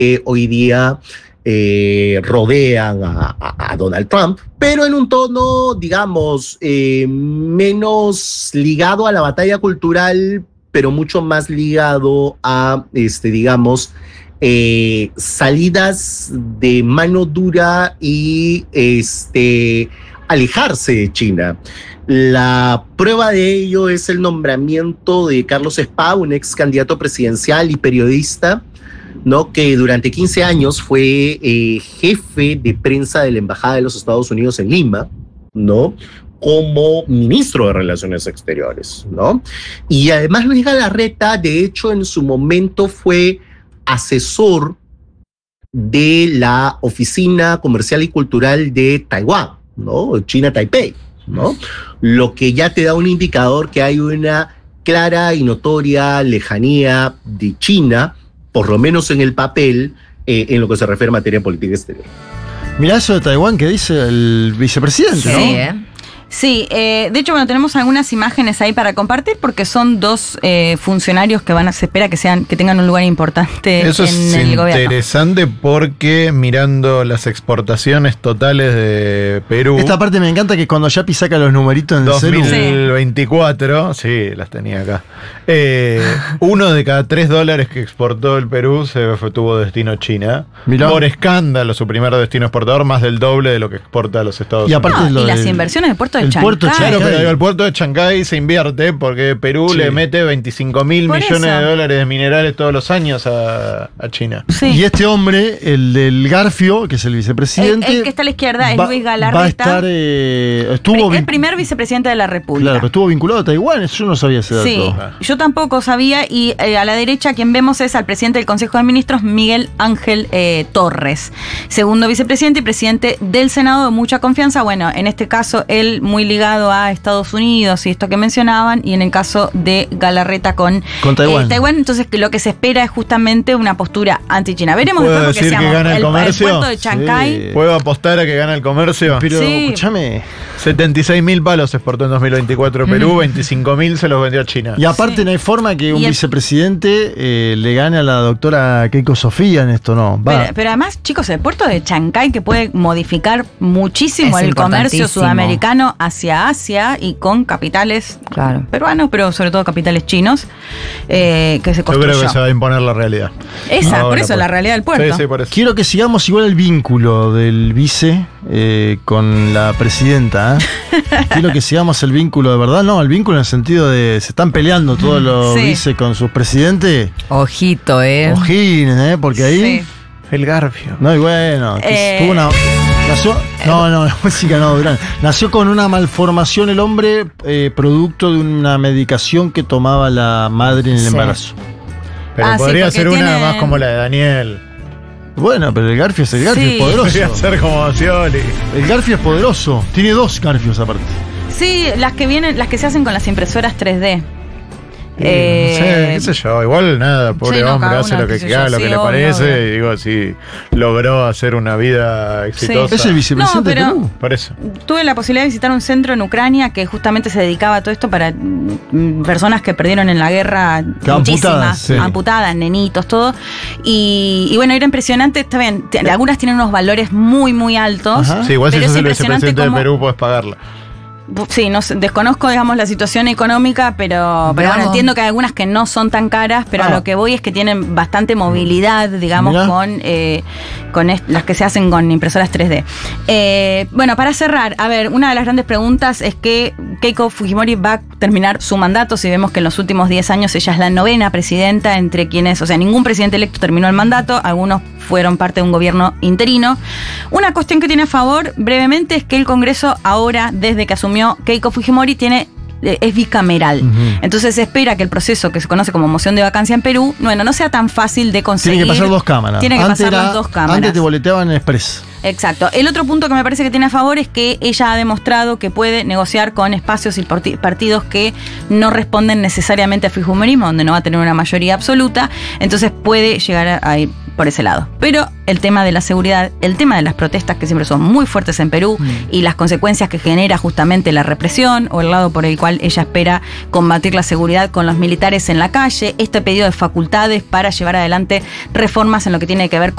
hoy día rodean a Donald Trump, pero en un tono, digamos, menos ligado a la batalla cultural, pero mucho más ligado a, digamos, salidas de mano dura y alejarse de China. La prueba de ello es el nombramiento de Carlos Spa, un ex candidato presidencial y periodista, ¿no? Que durante 15 años fue jefe de prensa de la Embajada de los Estados Unidos en Lima, ¿no? Como ministro de Relaciones Exteriores, ¿no? Y además Luis Galarreta, de hecho, en su momento fue asesor de la Oficina Comercial y Cultural de Taiwán, ¿no? China Taipei, ¿no? Lo que ya te da un indicador que hay una clara y notoria lejanía de China, por lo menos en el papel, en lo que se refiere a materia política exterior. Mirá eso de Taiwán que dice el vicepresidente, sí, ¿no? Sí, de hecho, bueno, tenemos algunas imágenes ahí para compartir porque son dos funcionarios que se espera que tengan un lugar importante eso en el gobierno. Es interesante porque mirando las exportaciones totales de Perú. Esta parte me encanta, que cuando Yapi saca los numeritos en el celular. 2024, sí, las tenía acá. Uno de cada $3 que exportó el Perú tuvo destino China. Mirá. Por escándalo, su primer destino exportador, más del doble de lo que exporta a los Estados Y Unidos. aparte Y las inversiones del puerto de Chancay. Claro, pero el puerto de Chancay se invierte porque Perú le mete 25 mil millones de dólares de minerales todos los años a China. Sí. Y este hombre, el del Garfio, que es el vicepresidente. El que está a la izquierda es Luis Galarreta. Va a estar. El primer vicepresidente de la República. Claro, pero estuvo vinculado a Taiwán, eso yo no sabía ese dato. Sí, yo tampoco sabía. Y a la derecha, quien vemos es al presidente del Consejo de Ministros, Miguel Ángel Torres. Segundo vicepresidente y presidente del Senado de mucha confianza. Bueno, en este caso, él muy ligado a Estados Unidos y esto que mencionaban, y en el caso de Galarreta con Taiwán. Entonces lo que se espera es justamente una postura anti-China. Veremos después porque decir que gana el comercio. El puerto de Chancay. Sí. ¿Puedo apostar a que gana el comercio? Pero sí. Escúchame. 76.000 palos exportó en 2024 Perú, 25.000 se los vendió a China. Y aparte no hay forma que un vicepresidente le gane a la doctora Keiko Sofía en esto, ¿no? Pero además, chicos, el puerto de Chancay, que puede modificar muchísimo el comercio sudamericano hacia Asia y con capitales peruanos, pero sobre todo capitales chinos, que se construyó. Yo creo que se va a imponer la realidad. Por eso, la realidad del puerto. Sí, por eso. Quiero que sigamos igual el vínculo del vice con la presidenta. Quiero que sigamos el vínculo de verdad, no, el vínculo en el sentido de se están peleando todos los vice con sus presidentes. Ojito, Ojines, porque ahí... Sí. El Garfio. No, y bueno, tuvo una... Nació, música no, Durán. Nació con una malformación el hombre, producto de una medicación que tomaba la madre en el embarazo. Pero podría ser una más como la de Daniel. Bueno, pero el Garfio es poderoso. Podría ser como Scioli. El Garfio es poderoso. Tiene 2 Garfios aparte. Sí, las que se hacen con las impresoras 3D. No sé, qué sé yo, igual nada, pobre hombre, hace lo que le parece, y digo, si logró hacer una vida exitosa. Es el vicepresidente de Perú. Por eso. Tuve la posibilidad de visitar un centro en Ucrania que justamente se dedicaba a todo esto para personas que perdieron en la guerra, muchísimas, amputadas, nenitos, todo. Y bueno, era impresionante, está bien, algunas tienen unos valores muy, muy altos. Ajá. Sí, igual si sos el vicepresidente de Perú, puedes pagarla. Sí, desconozco, digamos, la situación económica, pero bueno, entiendo que hay algunas que no son tan caras, pero a lo que voy es que tienen bastante movilidad, digamos, con las que se hacen con impresoras 3D. Bueno, para cerrar, a ver, una de las grandes preguntas es que Keiko Fujimori va a terminar su mandato. Si vemos que en los últimos 10 años ella es la 9ª presidenta, entre quienes, o sea, ningún presidente electo terminó el mandato, algunos fueron parte de un gobierno interino. Una cuestión que tiene a favor, brevemente, es que el Congreso ahora, desde que asumió Keiko Fujimori, es bicameral. Entonces se espera que el proceso que se conoce como moción de vacancia en Perú, no sea tan fácil de conseguir. Tiene que pasar 2 cámaras. Tiene que pasar las 2 cámaras. Antes te boleteaban en Express. Exacto. El otro punto que me parece que tiene a favor es que ella ha demostrado que puede negociar con espacios y partidos que no responden necesariamente al fujimorismo, donde no va a tener una mayoría absoluta, entonces puede llegar a ir por ese lado. Pero el tema de la seguridad, el tema de las protestas que siempre son muy fuertes en Perú y las consecuencias que genera justamente la represión o el lado por el cual ella espera combatir la seguridad con los militares en la calle, este pedido de facultades para llevar adelante reformas en lo que tiene que ver con